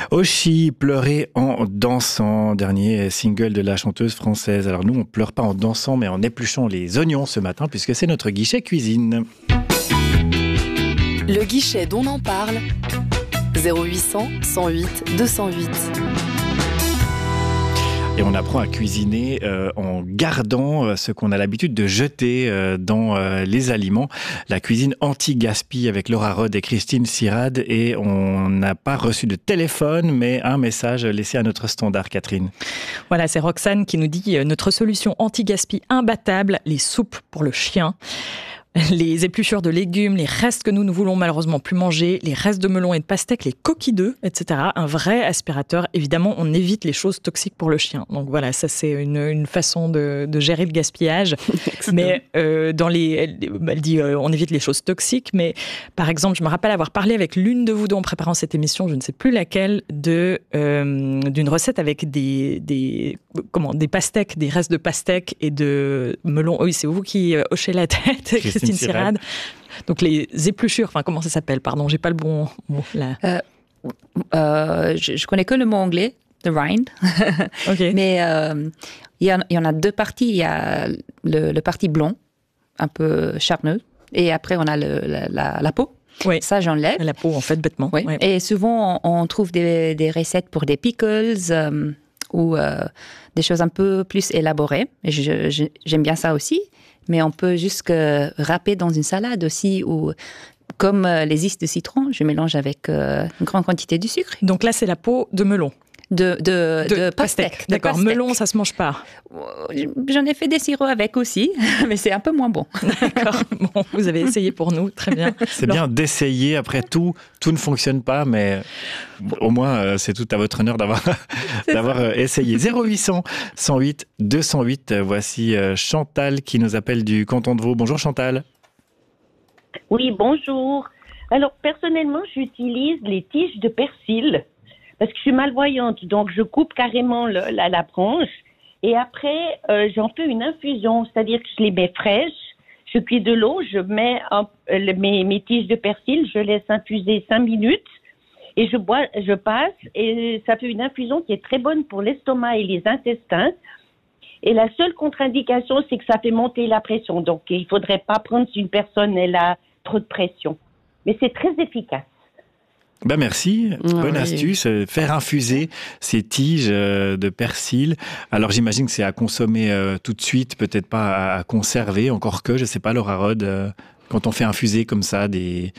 Oshi, pleurer en dansant, dernier single de la chanteuse française. Alors nous, on pleure pas en dansant, mais en épluchant les oignons ce matin, puisque c'est notre guichet cuisine. Le guichet dont on en parle, 0800 108 208. Et on apprend à cuisiner en gardant ce qu'on a l'habitude de jeter dans les aliments. La cuisine anti-gaspi avec Laura Rod et Christine Sirad. Et on n'a pas reçu de téléphone, mais un message laissé à notre standard, Catherine. Voilà, c'est Roxane qui nous dit notre solution anti-gaspi imbattable, les soupes pour le chien. Les épluchures de légumes, les restes que nous ne voulons malheureusement plus manger, les restes de melon et de pastèque, les coquilles d'œufs, etc. Un vrai aspirateur. Évidemment, on évite les choses toxiques pour le chien. Donc voilà, ça c'est une façon de gérer le gaspillage. Mais elle dit on évite les choses toxiques. Mais par exemple, je me rappelle avoir parlé avec l'une de vous deux en préparant cette émission, je ne sais plus laquelle, d'une recette avec des pastèques, des restes de pastèques et de melon. Oui, c'est vous qui hochez la tête. Christine Sirad. Donc les épluchures, comment ça s'appelle? Pardon, j'ai pas le bon mot là. Je connais que le mot anglais, the rind. Okay. Mais il y en a deux parties. Il y a le parti blond, un peu charneux, et après on a la peau. Oui. Ça, j'enlève. La peau, en fait, bêtement. Oui. Ouais. Et souvent, on trouve des recettes pour des pickles ou des choses un peu plus élaborées. Et j'aime bien ça aussi. Mais on peut juste râper dans une salade aussi, ou comme les ices de citron, je mélange avec une grande quantité de sucre. Donc là, c'est la peau de melon. De pastèque. D'accord, melon, ça se mange pas. J'en ai fait des sirops avec aussi, mais c'est un peu moins bon. D'accord, bon, vous avez essayé pour nous, très bien. C'est bien d'essayer, après tout ne fonctionne pas, mais au moins c'est tout à votre honneur d'avoir essayé. 0800 108 208, voici Chantal qui nous appelle du canton de Vaud. Bonjour Chantal. Oui, bonjour. Alors personnellement, j'utilise les tiges de persil. Parce que je suis malvoyante, donc je coupe carrément la branche et après j'en fais une infusion, c'est-à-dire que je les mets fraîches, je cuis de l'eau, je mets mes tiges de persil, je laisse infuser 5 minutes et je passe et ça fait une infusion qui est très bonne pour l'estomac et les intestins. Et la seule contre-indication, c'est que ça fait monter la pression, donc il faudrait pas prendre si une personne elle a trop de pression. Mais c'est très efficace. Merci, bonne astuce, faire infuser ces tiges de persil. Alors j'imagine que c'est à consommer tout de suite, peut-être pas à conserver, encore que, je sais pas Laura Rod, quand on fait infuser comme ça des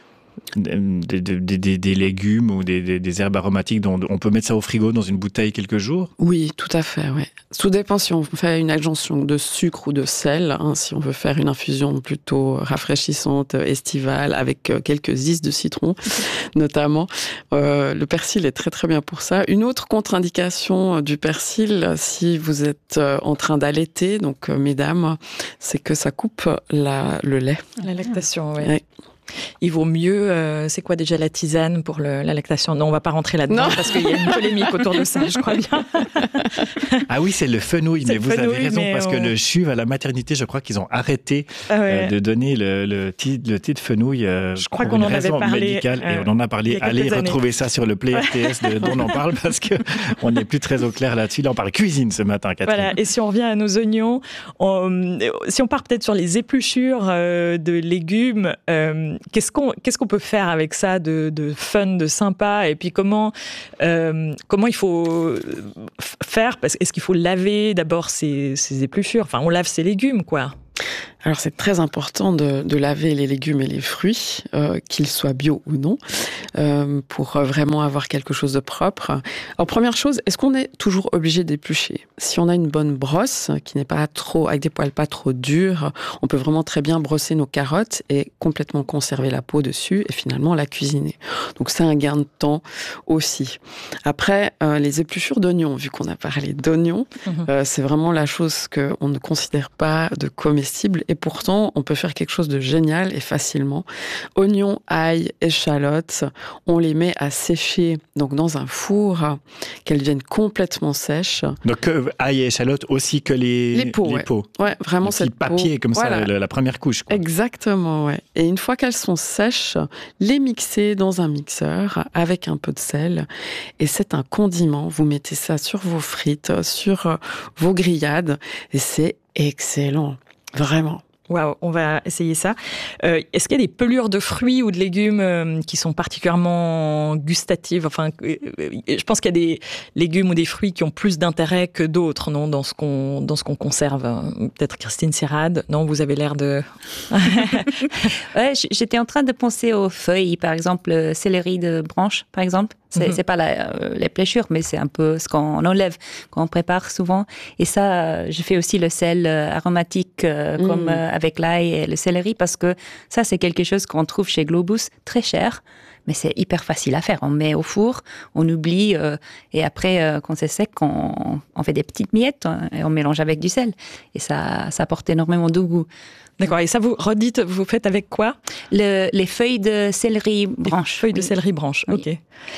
légumes ou des herbes aromatiques, on peut mettre ça au frigo dans une bouteille quelques jours? Oui, tout à fait, ouais. Tout dépend si on fait une adjonction de sucre ou de sel, si on veut faire une infusion plutôt rafraîchissante, estivale, avec quelques ices de citron, notamment. Le persil est très très bien pour ça. Une autre contre-indication du persil, si vous êtes en train d'allaiter, donc mesdames, c'est que ça coupe le lait. La lactation, oui. Ouais. Il vaut mieux, c'est quoi déjà la tisane pour la lactation? Non, on va pas rentrer là-dedans parce qu'il y a une polémique autour de ça, je crois bien. Ah oui, c'est le fenouil, mais vous avez raison, parce que le CHUV, à la maternité, je crois qu'ils ont arrêté de donner le thé de fenouil je crois qu'on en avait parlé médicale, et on en a parlé. Allez retrouver ça sur le Play RTS dont on en parle, parce qu'on n'est plus très au clair là-dessus. Là, on parle cuisine ce matin, Catherine. Voilà, et si on revient à nos oignons, si on part peut-être sur les épluchures de légumes, qu'est-ce qu'on peut faire avec ça de fun, de sympa, et puis comment il faut faire, parce est-ce qu'il faut laver d'abord ces épluchures, enfin on lave ses légumes quoi. Alors c'est très important de laver les légumes et les fruits, qu'ils soient bio ou non, pour vraiment avoir quelque chose de propre. Alors première chose, est-ce qu'on est toujours obligé d'éplucher? Si on a une bonne brosse, qui n'est pas trop, avec des poils pas trop durs, on peut vraiment très bien brosser nos carottes et complètement conserver la peau dessus et finalement la cuisiner. Donc c'est un gain de temps aussi. Après, les épluchures d'oignons, vu qu'on a parlé d'oignons, c'est vraiment la chose qu'on ne considère pas de comestible, possible. Et pourtant, on peut faire quelque chose de génial et facilement. Oignons, ail, échalotes, on les met à sécher donc dans un four, qu'elles deviennent complètement sèches. Donc, ail et échalotes aussi que les peaux. Ouais, vraiment cette peau. Papier comme ça, la première couche. Quoi. Exactement, ouais. Et une fois qu'elles sont sèches, les mixer dans un mixeur avec un peu de sel. Et c'est un condiment. Vous mettez ça sur vos frites, sur vos grillades. Et c'est excellent. Vraiment. Waouh, on va essayer ça. Est-ce qu'il y a des pelures de fruits ou de légumes qui sont particulièrement gustatives ? Enfin, je pense qu'il y a des légumes ou des fruits qui ont plus d'intérêt que d'autres, non, dans ce qu'on conserve. Peut-être Christine Sirad, non, vous avez l'air de... Ouais, j'étais en train de penser aux feuilles, par exemple, le céleri de branche, par exemple. C'est pas l'épluchure, mais c'est un peu ce qu'on enlève, qu'on prépare souvent. Et ça, je fais aussi le sel aromatique comme avec l'ail et le céleri, parce que ça, c'est quelque chose qu'on trouve chez Globus très cher, mais c'est hyper facile à faire. On met au four, on oublie, et après, quand c'est sec, on fait des petites miettes et on mélange avec du sel. Et ça apporte énormément de goût. D'accord, et ça, vous redites, vous faites avec quoi ? Les feuilles de céleri branche. Feuilles de céleri branche, ok.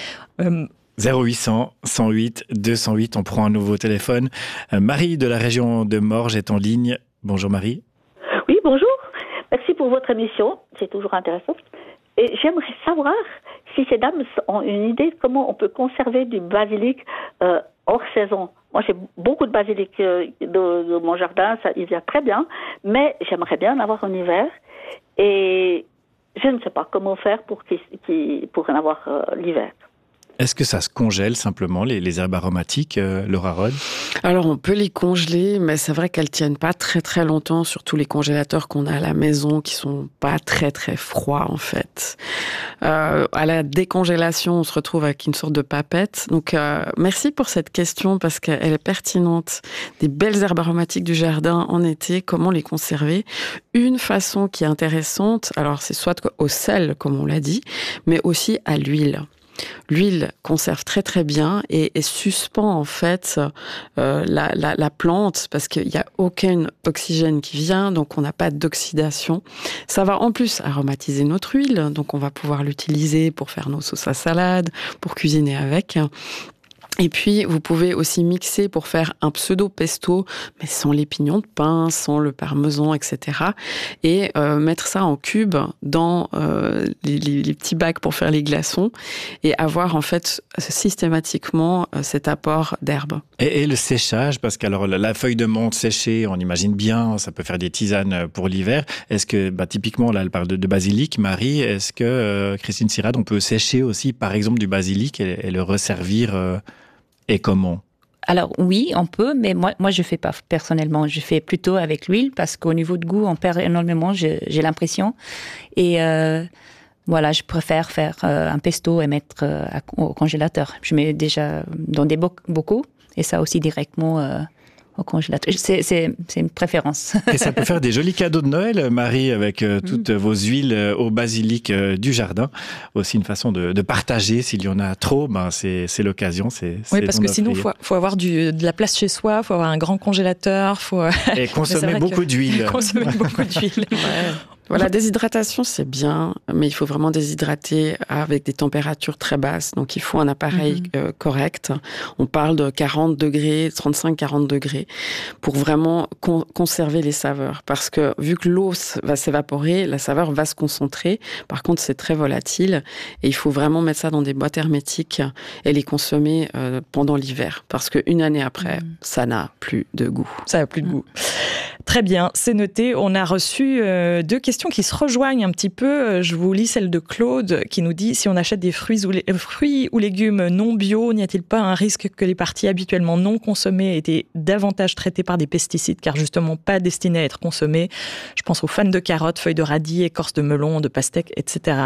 0800 108 208, on prend un nouveau téléphone. Marie de la région de Morges est en ligne. Bonjour Marie. Oui, bonjour. Merci pour votre émission, c'est toujours intéressant. Et j'aimerais savoir si ces dames ont une idée de comment on peut conserver du basilic hors saison. Moi, j'ai beaucoup de basilic de mon jardin, ça, il vient très bien, mais j'aimerais bien en avoir en hiver. Et je ne sais pas comment faire pour en avoir l'hiver. Est-ce que ça se congèle simplement, les herbes aromatiques, Laura Rod ? Alors, on peut les congeler, mais c'est vrai qu'elles tiennent pas très très longtemps, surtout les congélateurs qu'on a à la maison qui sont pas très très froids en fait. À la décongélation, on se retrouve avec une sorte de papette. Donc, merci pour cette question parce qu'elle est pertinente. Des belles herbes aromatiques du jardin en été, comment les conserver ? Une façon qui est intéressante, alors c'est soit au sel, comme on l'a dit, mais aussi à l'huile. L'huile conserve très très bien et suspend en fait la plante parce qu'il n'y a aucun oxygène qui vient, donc on n'a pas d'oxydation. Ça va en plus aromatiser notre huile, donc on va pouvoir l'utiliser pour faire nos sauces à salade, pour cuisiner avec. Et puis, vous pouvez aussi mixer pour faire un pseudo-pesto, mais sans les pignons de pain, sans le parmesan, etc. Et mettre ça en cubes dans les petits bacs pour faire les glaçons et avoir en fait systématiquement cet apport d'herbes. Et le séchage, parce que alors, la feuille de menthe séchée, on imagine bien, ça peut faire des tisanes pour l'hiver. Est-ce que, typiquement, là, elle parle de basilic, Marie, est-ce que, Christine Sirad, on peut sécher aussi, par exemple, du basilic et le resservir et comment ? Alors oui, on peut, mais moi je fais pas personnellement. Je fais plutôt avec l'huile parce qu'au niveau de goût, on perd énormément, j'ai l'impression. Et voilà, je préfère faire un pesto et mettre au congélateur. Je mets déjà dans des bocaux et ça aussi directement au congélateur. C'est une préférence. Et ça peut faire des jolis cadeaux de Noël, Marie, avec toutes vos huiles au basilic du jardin. Aussi une façon de partager. S'il y en a trop, c'est l'occasion. Oui, parce que sinon, il faut avoir de la place chez soi, il faut avoir un grand congélateur. Et consommer beaucoup d'huile. Consommer beaucoup d'huile. Ouais. Voilà, déshydratation, c'est bien, mais il faut vraiment déshydrater avec des températures très basses. Donc, il faut un appareil correct. On parle de 40 degrés, 35-40 degrés, pour vraiment conserver les saveurs. Parce que vu que l'eau va s'évaporer, la saveur va se concentrer. Par contre, c'est très volatile. Et il faut vraiment mettre ça dans des boîtes hermétiques et les consommer pendant l'hiver. Parce qu'une année après, ça n'a plus de goût. Ça n'a plus de goût. Très bien, c'est noté. On a reçu 2 questions qui se rejoignent un petit peu. Je vous lis celle de Claude qui nous dit « Si on achète des fruits ou légumes non bio, n'y a-t-il pas un risque que les parties habituellement non consommées aient été davantage traitées par des pesticides car justement pas destinées à être consommées ?» Je pense aux fans de carottes, feuilles de radis, écorces de melon, de pastèques, etc.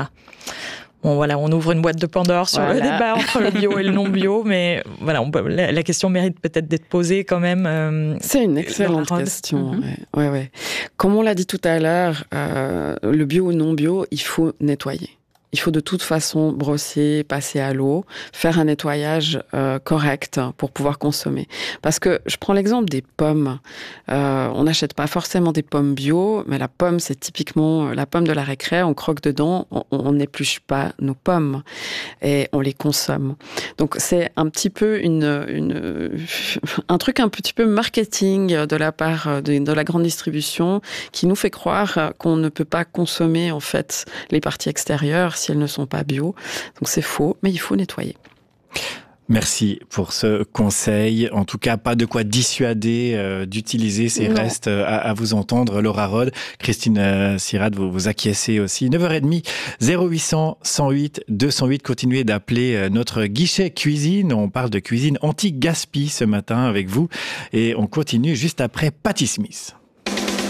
Bon, voilà, on ouvre une boîte de Pandore sur le débat entre le bio et le non-bio, mais voilà, la question mérite peut-être d'être posée quand même. C'est une excellente question. Ouais. Comme on l'a dit tout à l'heure, le bio ou non-bio, il faut nettoyer. il faut de toute façon brosser, passer à l'eau, faire un nettoyage correct pour pouvoir consommer. Parce que je prends l'exemple des pommes. On n'achète pas forcément des pommes bio, mais la pomme, c'est typiquement la pomme de la récré. On croque dedans, on n'épluche pas nos pommes et on les consomme. Donc c'est un petit peu un truc un petit peu marketing de la part de la grande distribution qui nous fait croire qu'on ne peut pas consommer en fait les parties extérieures si elles ne sont pas bio. Donc c'est faux, mais il faut nettoyer. Merci pour ce conseil. En tout cas, pas de quoi dissuader d'utiliser ces restes à vous entendre. Laura Rode, Christine Sirad, vous acquiescez aussi. 9h30, 0800 108 208. Continuez d'appeler notre guichet cuisine. On parle de cuisine anti-gaspi ce matin avec vous. Et on continue juste après Patti Smith.